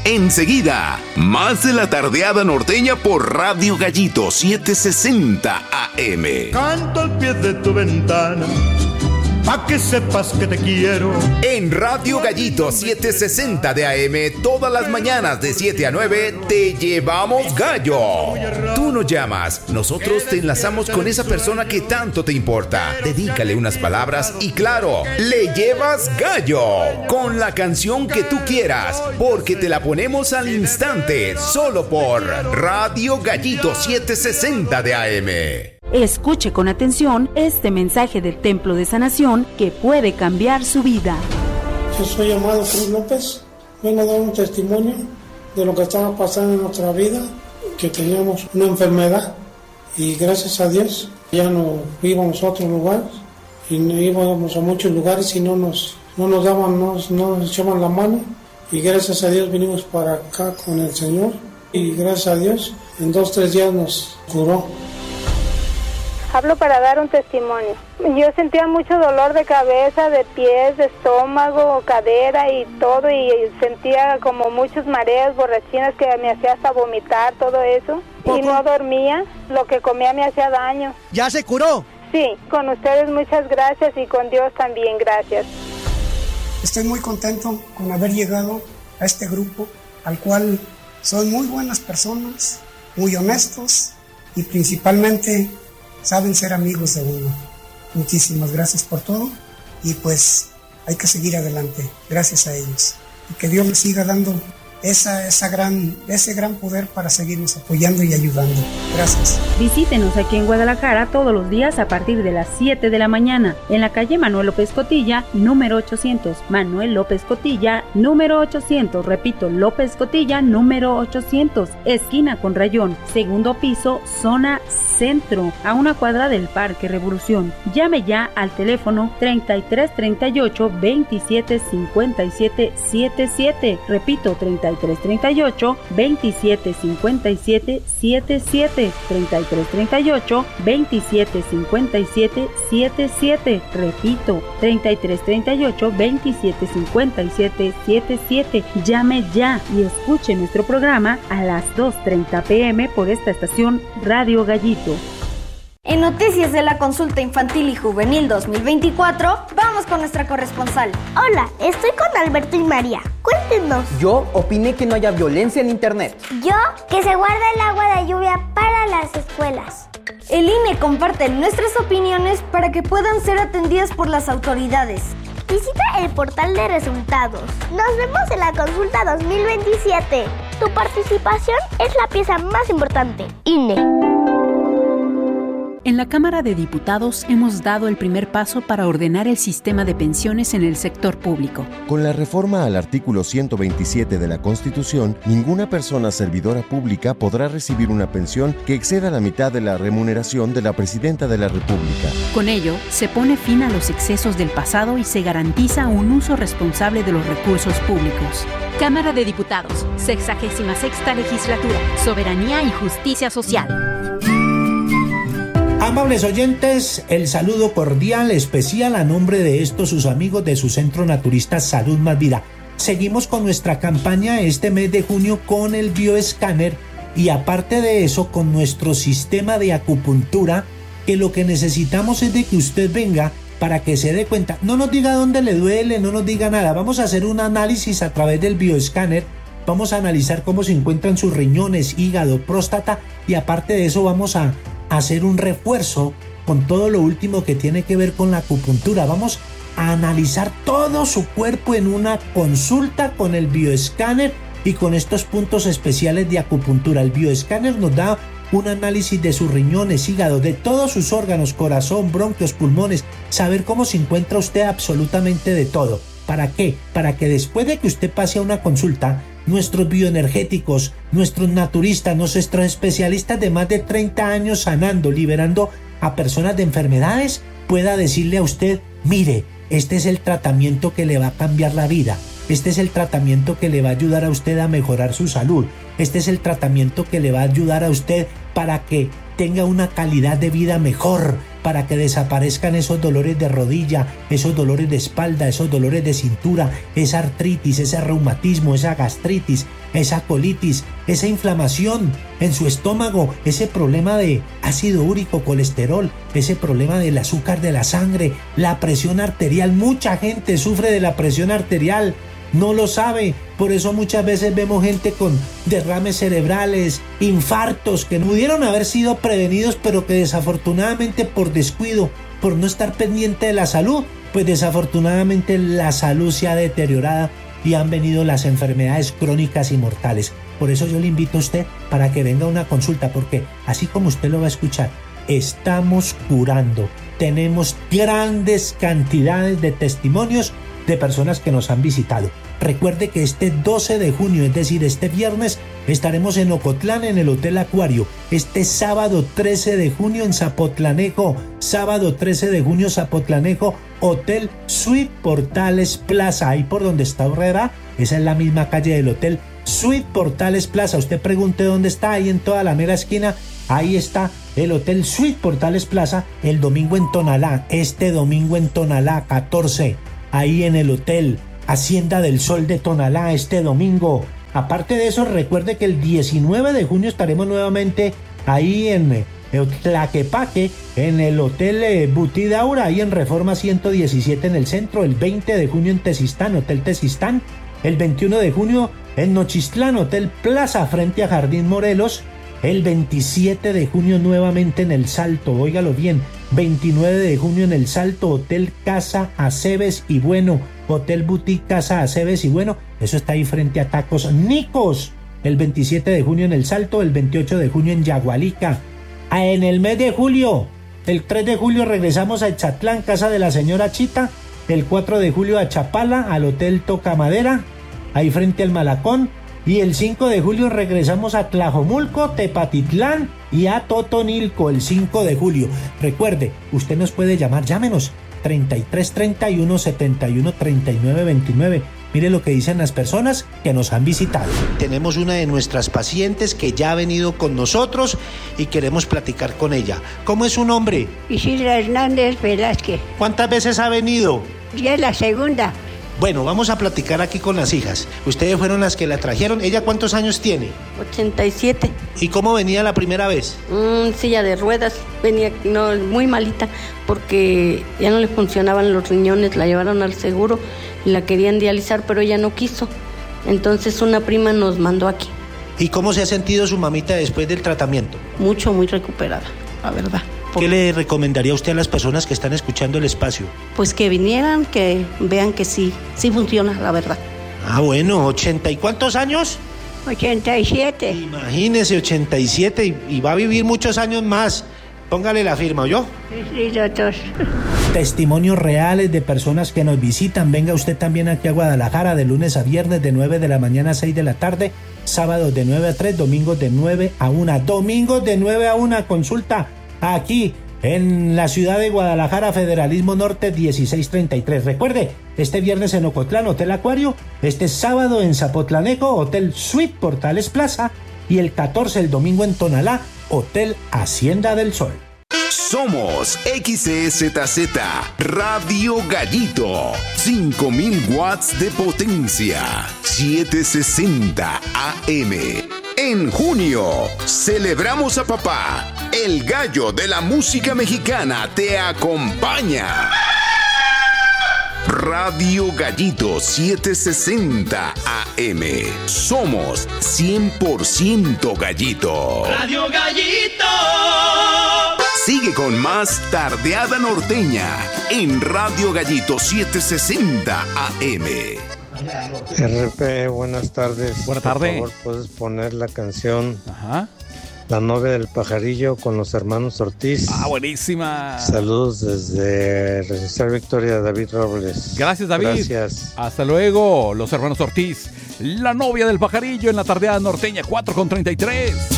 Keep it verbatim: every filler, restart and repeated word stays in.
Enseguida, más de la tardeada norteña por Radio Gallito setecientos sesenta A M. Canto al pie de tu ventana, pa' que sepas que te quiero. En Radio Gallito setecientos sesenta de A M, todas las mañanas de siete a nueve, te llevamos gallo. Tú nos llamas, nosotros te enlazamos con esa persona que tanto te importa. Dedícale unas palabras y claro, le llevas gallo con la canción que tú quieras, porque te la ponemos al instante, solo por Radio Gallito setecientos sesenta de A M. Escuche con atención este mensaje del Templo de Sanación que puede cambiar su vida. Yo soy Amado Cruz López, vengo a dar un testimonio de lo que estaba pasando en nuestra vida, que teníamos una enfermedad y gracias a Dios ya no íbamos a otros lugares y no íbamos a muchos lugares y no nos, no nos daban, no, no nos echaban la mano y gracias a Dios vinimos para acá con el Señor y gracias a Dios en dos, tres días nos curó. Hablo para dar un testimonio. Yo sentía mucho dolor de cabeza, de pies, de estómago, cadera y todo, y sentía como muchos mareos, borrachinas que me hacía hasta vomitar, todo eso. ¿Poco? Y no dormía, lo que comía me hacía daño. ¿Ya se curó? Sí, con ustedes muchas gracias y con Dios también gracias. Estoy muy contento con haber llegado a este grupo, al cual son muy buenas personas, muy honestos y principalmente saben ser amigos de uno. Muchísimas gracias por todo y pues hay que seguir adelante, gracias a ellos. Y que Dios les siga dando esa, esa gran, ese gran poder para seguirnos apoyando y ayudando. Gracias. Visítenos aquí en Guadalajara todos los días a partir de las siete de la mañana en la calle Manuel López Cotilla, número ochocientos. Manuel López Cotilla, número ochocientos. Repito, López Cotilla, número ochocientos. Esquina con Rayón, segundo piso, zona centro, a una cuadra del Parque Revolución. Llame ya al teléfono treinta y tres treinta y ocho veintisiete cincuenta y siete setenta y siete. Repito, treinta y tres treinta y ocho veintisiete cincuenta y siete setenta y siete. treinta y tres treinta y ocho veintisiete cincuenta y siete setenta y siete. Repito, treinta y tres treinta y ocho veintisiete cincuenta y siete setenta y siete. Llame ya y escuche nuestro programa a las dos treinta pm por esta estación Radio Gallito. En Noticias de la Consulta Infantil y Juvenil dos mil veinticuatro, vamos con nuestra corresponsal. Hola, estoy con Alberto y María. Cuéntenos. Yo opiné que no haya violencia en internet. Yo, que se guarda el agua de lluvia para las escuelas. El I N E comparte nuestras opiniones para que puedan ser atendidas por las autoridades. Visita el portal de resultados. Nos vemos en la consulta dos mil veintisiete. Tu participación es la pieza más importante. I N E. En la Cámara de Diputados hemos dado el primer paso para ordenar el sistema de pensiones en el sector público. Con la reforma al artículo ciento veintisiete de la Constitución, ninguna persona servidora pública podrá recibir una pensión que exceda la mitad de la remuneración de la Presidenta de la República. Con ello, se pone fin a los excesos del pasado y se garantiza un uso responsable de los recursos públicos. Cámara de Diputados, sexagésima sexta legislatura, soberanía y justicia social. Amables oyentes, el saludo cordial especial a nombre de estos sus amigos de su Centro Naturista Salud Más Vida. Seguimos con nuestra campaña este mes de junio con el bioescáner y aparte de eso con nuestro sistema de acupuntura, que lo que necesitamos es de que usted venga para que se dé cuenta. No nos diga dónde le duele, no nos diga nada. Vamos a hacer un análisis a través del bioescáner. Vamos a analizar cómo se encuentran sus riñones, hígado, próstata y aparte de eso vamos a hacer un refuerzo con todo lo último que tiene que ver con la acupuntura. Vamos a analizar todo su cuerpo en una consulta con el bioescáner y con estos puntos especiales de acupuntura. El bioescáner nos da un análisis de sus riñones, hígado, de todos sus órganos, corazón, bronquios, pulmones, saber cómo se encuentra usted absolutamente de todo. ¿Para qué? Para que después de que usted pase a una consulta, nuestros bioenergéticos, nuestros naturistas, nuestros especialistas de más de treinta años sanando, liberando a personas de enfermedades, pueda decirle a usted, mire, este es el tratamiento que le va a cambiar la vida, este es el tratamiento que le va a ayudar a usted a mejorar su salud, este es el tratamiento que le va a ayudar a usted para que tenga una calidad de vida mejor, para que desaparezcan esos dolores de rodilla, esos dolores de espalda, esos dolores de cintura, esa artritis, ese reumatismo, esa gastritis, esa colitis, esa inflamación en su estómago, ese problema de ácido úrico, colesterol, ese problema del azúcar de la sangre, la presión arterial. Mucha gente sufre de la presión arterial, no lo sabe, por eso muchas veces vemos gente con derrames cerebrales, infartos que pudieron haber sido prevenidos, pero que desafortunadamente por descuido, por no estar pendiente de la salud, pues desafortunadamente la salud se ha deteriorado y han venido las enfermedades crónicas y mortales. Por eso yo le invito a usted para que venga a una consulta, porque así como usted lo va a escuchar, estamos curando. Tenemos grandes cantidades de testimonios de personas que nos han visitado. Recuerde que este doce de junio, es decir, este viernes, estaremos en Ocotlán en el Hotel Acuario. Este sábado trece de junio en Zapotlanejo, sábado trece de junio Zapotlanejo, Hotel Suite Portales Plaza, ahí por donde está Herrera, esa es la misma calle del Hotel Suite Portales Plaza. Usted pregunte dónde está, ahí en toda la mera esquina, ahí está el Hotel Suite Portales Plaza. El domingo en Tonalá, este domingo en Tonalá, catorce, ahí en el Hotel Hacienda del Sol de Tonalá, este domingo. Aparte de eso, recuerde que el diecinueve de junio estaremos nuevamente ahí en Tlaquepaque, en el Hotel eh, Butidaura, ahí en Reforma ciento diecisiete en el centro. El veinte de junio en Tezistán, Hotel Tezistán. El veintiuno de junio en Nochistlán, Hotel Plaza, frente a Jardín Morelos. El veintisiete de junio nuevamente en El Salto, óigalo bien, veintinueve de junio en El Salto, Hotel Casa Aceves y Bueno, Hotel Boutique Casa Aceves y Bueno, eso está ahí frente a Tacos Nicos. El veintisiete de junio en El Salto, el veintiocho de junio en Yagualica. Ah, en el mes de julio, el tres de julio regresamos a Exatlán, casa de la señora Chita. El cuatro de julio a Chapala, al Hotel Tocamadera, ahí frente al Malacón. Y el cinco de julio regresamos a Tlajomulco, Tepatitlán y a Totonilco el cinco de julio. Recuerde, usted nos puede llamar, llámenos, treinta y tres treinta y uno setenta y uno treinta y nueve veintinueve. Mire lo que dicen las personas que nos han visitado. Tenemos una de nuestras pacientes que ya ha venido con nosotros y queremos platicar con ella. ¿Cómo es su nombre? Isidra Hernández Velázquez. ¿Cuántas veces ha venido? Ya es la segunda. Bueno, vamos a platicar aquí con las hijas. Ustedes fueron las que la trajeron. ¿Ella cuántos años tiene? ochenta y siete. ¿Y cómo venía la primera vez? Mm, silla de ruedas. Venía no, muy malita porque ya no le funcionaban los riñones. La llevaron al seguro y la querían dializar, pero ella no quiso. Entonces una prima nos mandó aquí. ¿Y cómo se ha sentido su mamita después del tratamiento? Mucho, muy recuperada, la verdad. ¿Qué le recomendaría usted a las personas que están escuchando el espacio? Pues que vinieran, que vean que sí, sí funciona, la verdad. Ah, bueno, ¿ochenta y cuántos años? ochenta y siete. Imagínese, ochenta y siete y, y va a vivir muchos años más. Póngale la firma, ¿oyó? Sí, doctor. Testimonios reales de personas que nos visitan. Venga usted también aquí a Guadalajara de lunes a viernes de nueve de la mañana a seis de la tarde, sábados de nueve a tres, domingos de nueve a una. Domingos de nueve a una, consulta aquí en la ciudad de Guadalajara, Federalismo Norte dieciséis treinta y tres. Recuerde, este viernes en Ocotlán, Hotel Acuario, este sábado en Zapotlanejo, Hotel Suite Portales Plaza, y el catorce, el domingo en Tonalá, Hotel Hacienda del Sol. Somos X E Z Z Radio Gallito, cinco mil watts de potencia, setecientos sesenta A M. En junio, celebramos a papá. El gallo de la música mexicana te acompaña. Radio Gallito setecientos sesenta A M. Somos cien por ciento gallito. Radio Gallito. Sigue con más Tardeada Norteña en Radio Gallito setecientos sesenta A M. R P, buenas tardes. Buenas tardes. Por favor, puedes poner la canción Ajá. La novia del pajarillo con los hermanos Ortiz. Ah, buenísima. Saludos desde Resistencia Victoria, David Robles. Gracias, David. Gracias. Hasta luego, los hermanos Ortiz. La novia del pajarillo en la Tardeada Norteña, cuatro con treinta y tres.